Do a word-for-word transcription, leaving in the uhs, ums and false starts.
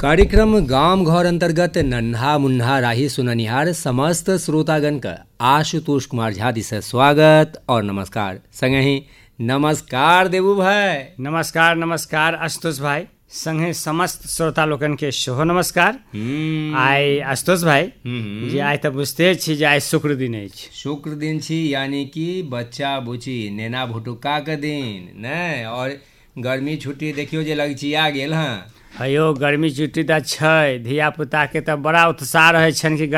कार्यक्रम गांव घर अंतर्गत नन्हा मुन्हा राही सुननिहार समस्त श्रोतागण का आशुतोष कुमार झा दिस स्वागत और नमस्कार। संगहि नमस्कार देवू भाई। नमस्कार नमस्कार आशुतोष भाई, संगे समस्त श्रोता लोकन के सेहो नमस्कार। आइ आशुतोष भाई जे आइ तऽ बुझते छी जे आइ शुक्र दिन अछि। शुक्र दिन छी यानी कि बच्चा बुची नेना भुटुका के दिन ने, और गर्मी छुट्टी देखियो जे लगचिया गेल हँ। अयो गर्मी छुट्टी तऽ छै, धिया पुता के तऽ बड़ा उत्साह रहै छनि कि